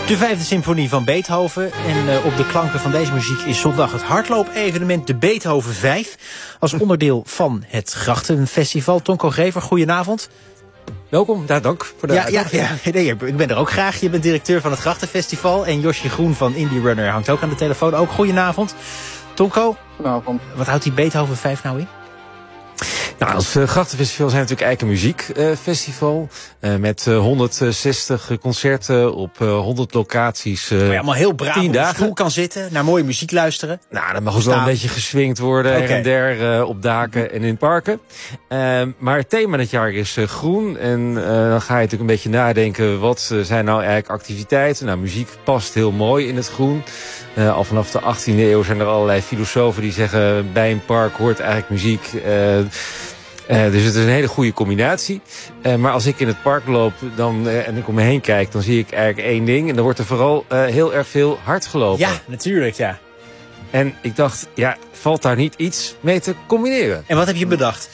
De vijfde symfonie van Beethoven. En op de klanken van deze muziek is zondag het hardloop-evenement de Beethoven 5. Als onderdeel van het Grachtenfestival. Tonko Grever, goedenavond. Welkom, daar dank voor de uitnodiging. Nee, ik ben er ook graag. Je bent directeur van het Grachtenfestival. En Josje Groen van Indie Runner hangt ook aan de telefoon. Ook goedenavond. Tonko, goedenavond. Wat houdt die Beethoven 5 nou in? Nou, als Grachtenfestival zijn we natuurlijk eigenlijk een muziekfestival. Met 160 concerten op 100 locaties. Waar je allemaal heel braaf 10 op de dagen. stoel kan zitten, naar mooie muziek luisteren. Nou, dan mag ook wel een beetje geswingd worden. Okay. Her en der op daken en in parken. Maar het thema dit jaar is groen. En dan ga je natuurlijk een beetje nadenken. Wat zijn nou eigenlijk activiteiten? Nou, muziek past heel mooi in het groen. Al vanaf de 18e eeuw zijn er allerlei filosofen die zeggen... bij een park hoort eigenlijk muziek... dus het is een hele goede combinatie. Maar als ik in het park loop en ik om me heen kijk... dan zie ik eigenlijk één ding. En dan wordt er vooral heel erg veel hard gelopen. Ja, natuurlijk, ja. En ik dacht, ja, valt daar niet iets mee te combineren? En wat heb je bedacht?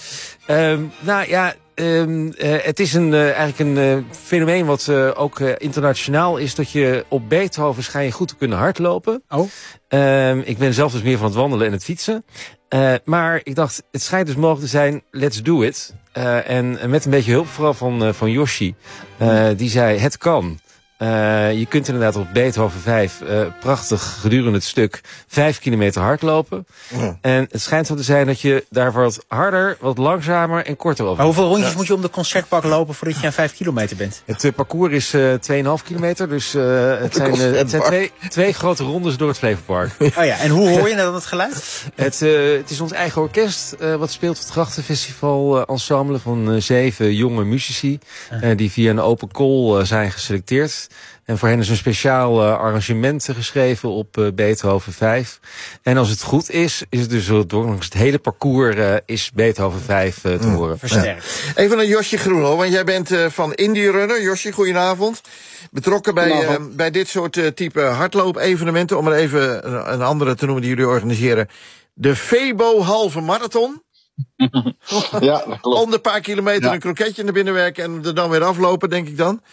Het is eigenlijk een fenomeen wat ook internationaal is... dat je op Beethoven schijn je goed te kunnen hardlopen. Oh. Ik ben zelf dus meer van het wandelen en het fietsen. Maar ik dacht, het schijnt dus mogelijk te zijn, let's do it. En met een beetje hulp vooral van Yoshi. Die zei, het kan. Je kunt inderdaad op Beethoven 5 prachtig gedurende het stuk 5 kilometer hardlopen. Ja. En het schijnt zo te zijn dat je daar wat harder, wat langzamer en korter over. Maar hoeveel rondjes moet je om de concertpark lopen voordat je aan 5 kilometer bent? Het parcours is 2,5 kilometer. Dus het zijn twee grote rondes door het Flevopark. Oh ja, en hoe hoor je dan het geluid? Het is ons eigen orkest wat speelt het Grachtenfestival ensemble van 7 jonge muzici. Die via een open call zijn geselecteerd. En voor hen is een speciaal arrangement geschreven op Beethoven 5. En als het goed is het dus langs het hele parcours is Beethoven 5 te horen. Versterkt. Ja. Even naar Josje Groen, want jij bent van Indie Runner. Josje, goedenavond. Betrokken bij dit soort type hardloop-evenementen. Om er even een andere te noemen die jullie organiseren. De Febo halve marathon. Ja, dat klopt. Om een paar kilometer een kroketje naar binnen werken en er dan weer aflopen, denk ik dan.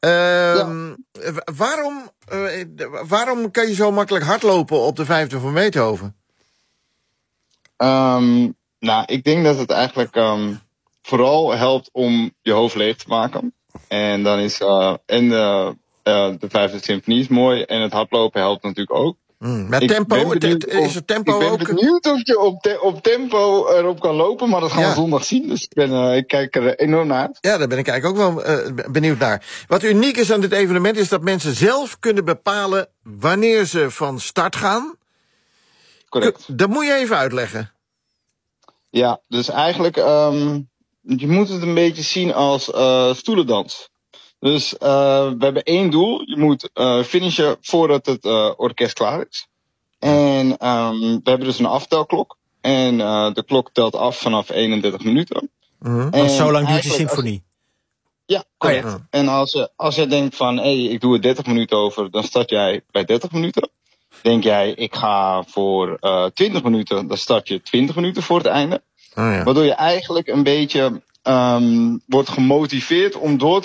Waarom kan je zo makkelijk hardlopen op de 5e van Beethoven? Ik denk dat het eigenlijk vooral helpt om je hoofd leeg te maken. En dan is de 5e symfonie is mooi en het hardlopen helpt natuurlijk ook. Maar tempo, is het tempo ook? Ik ben benieuwd of je op tempo erop kan lopen, maar dat gaan we zondag zien. Dus ik kijk er enorm naar uit. Ja, daar ben ik eigenlijk ook wel benieuwd naar. Wat uniek is aan dit evenement is dat mensen zelf kunnen bepalen wanneer ze van start gaan. Correct. Dat moet je even uitleggen. Ja, dus eigenlijk, je moet het een beetje zien als stoelendans. Dus we hebben 1 doel. Je moet finishen voordat het orkest klaar is. En we hebben dus een aftelklok. En de klok telt af vanaf 31 minuten. Want zo lang duurt de symfonie? Ja, correct. Oh ja. En als je denkt van, ik doe er 30 minuten over, dan start jij bij 30 minuten. Denk jij, ik ga voor 20 minuten, dan start je 20 minuten voor het einde. Oh ja. Waardoor je eigenlijk een beetje wordt gemotiveerd om door te